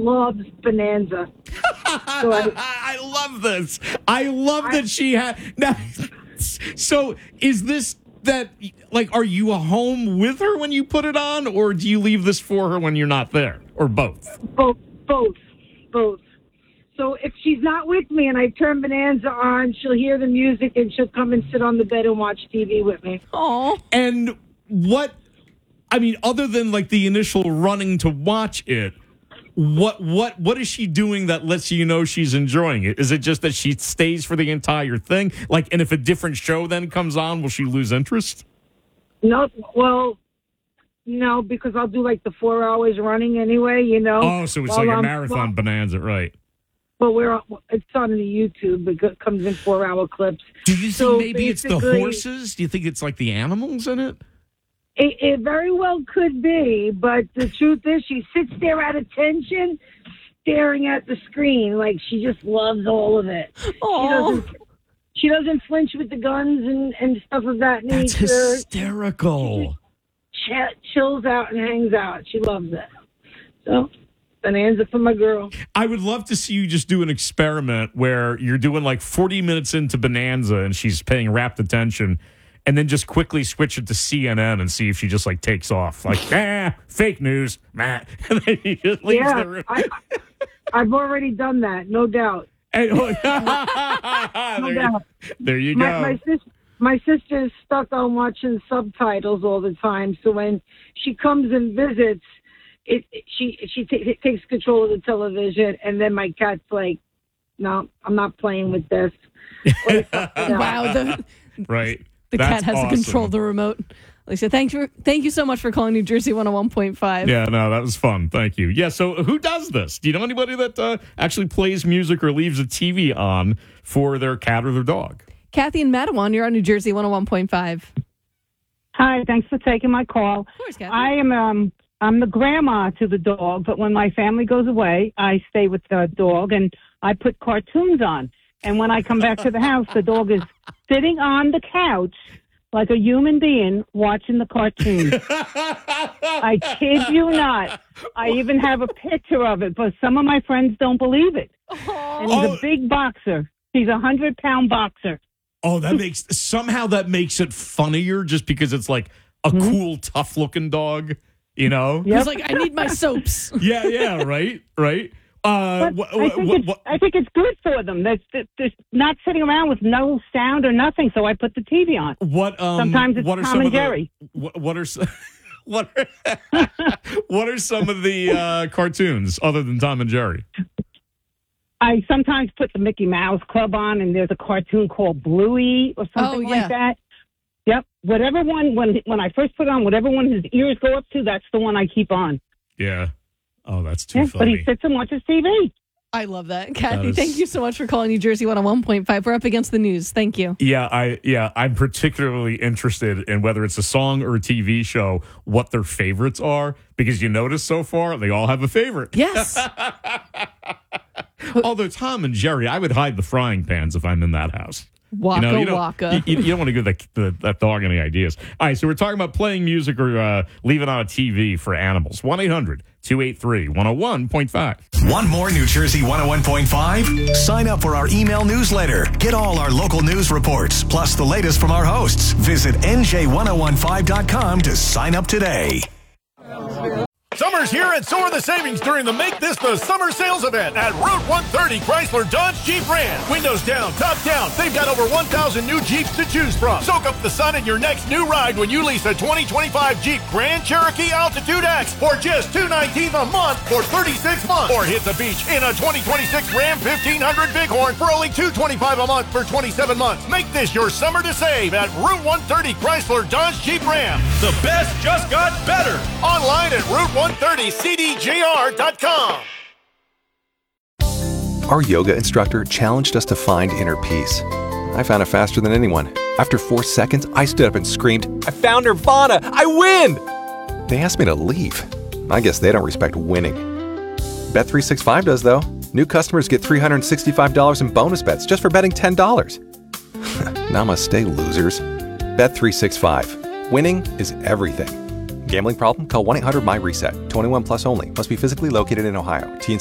loves Bonanza. So I love this. I love that she had. Now, so is this that, like, are you home with her when you put it on, or do you leave this for her when you're not there, or both? Both. So if she's not with me and I turn Bonanza on, she'll hear the music and she'll come and sit on the bed and watch TV with me. Oh. And other than like the initial running to watch it, what is she doing that lets you know she's enjoying it? Is it just that she stays for the entire thing? Like, and if a different show then comes on, will she lose interest? No, because I'll do like the 4 hours running anyway, you know. Oh, so it's like a marathon Bonanza, right? Well, it's on the YouTube. It comes in 4-hour clips. Do you think maybe it's the horses? Do you think it's like the animals in it? It very well could be, but the truth is she sits there at attention, staring at the screen like she just loves all of it. She doesn't flinch with the guns and stuff of that nature. That's hysterical. She chills out and hangs out. She loves it. So, Bonanza for my girl. I would love to see you just do an experiment where you're doing like 40 minutes into Bonanza and she's paying rapt attention, and then just quickly switch it to CNN and see if she just like takes off. Like, fake news, Matt. And then he just leaves the room. I've already done that, no doubt. No doubt. There you go. My sister is stuck on watching subtitles all the time, so when she comes and visits, she takes control of the television, and then my cat's like, "No, I'm not playing with this." Wow, right. The cat has to control the remote. Lisa, thank you so much for calling New Jersey 101.5. Yeah, no, that was fun. Thank you. Yeah, so who does this? Do you know anybody that actually plays music or leaves a TV on for their cat or their dog? Kathy and Matawan, you're on New Jersey 101.5. Hi, thanks for taking my call. Of course, Kathy. I'm the grandma to the dog, but when my family goes away, I stay with the dog, and I put cartoons on. And when I come back to the house, the dog is sitting on the couch like a human being watching the cartoons. I kid you not. I even have a picture of it, but some of my friends don't believe it. And he's a big boxer. He's a 100-pound boxer. Oh, that makes it funnier just because it's like a cool, tough-looking dog, you know? Yep. He's like, I need my soaps. Yeah, right. I think it's good for them. They're not sitting around with no sound or nothing, so I put the TV on. Sometimes it's Tom and Jerry. What are some of the cartoons other than Tom and Jerry? I sometimes put the Mickey Mouse Club on, and there's a cartoon called Bluey or something like that. Yep. Whatever one, when I first put it on, whatever one his ears go up to, that's the one I keep on. Yeah. Oh, that's too funny. But he sits and watches TV. I love that. Kathy, thank you so much for calling New Jersey 101.5. We're up against the news. Thank you. Yeah, I'm particularly interested in whether it's a song or a TV show, what their favorites are, because you notice so far, they all have a favorite. Yes. Although Tom and Jerry, I would hide the frying pans if I'm in that house. Waka. You don't want to give that dog any ideas. All right, so we're talking about playing music or leaving on a TV for animals. 1-800-283-101.5. Want more New Jersey 101.5? Sign up for our email newsletter. Get all our local news reports, plus the latest from our hosts. Visit NJ1015.com to sign up today. Summer's here and so are the savings during the Make This the Summer Sales event at Route 130 Chrysler Dodge Jeep Ram. Windows down, top down. They've got over 1,000 new Jeeps to choose from. Soak up the sun in your next new ride when you lease a 2025 Jeep Grand Cherokee Altitude X for just $219 a month for 36 months. Or hit the beach in a 2026 Ram 1500 Bighorn for only $225 a month for 27 months. Make this your summer to save at Route 130 Chrysler Dodge Jeep Ram. The best just got better. Online at Route130CDJR.com. Our yoga instructor challenged us to find inner peace. I found it faster than anyone. After 4 seconds, I stood up and screamed, "I found Nirvana! I win!" They asked me to leave. I guess they don't respect winning. Bet365 does, though. New customers get $365 in bonus bets just for betting $10. Namaste, losers. Bet365. Winning is everything. Gambling problem? Call 1-800-MY-RESET. 21 plus only. Must be physically located in Ohio. T&C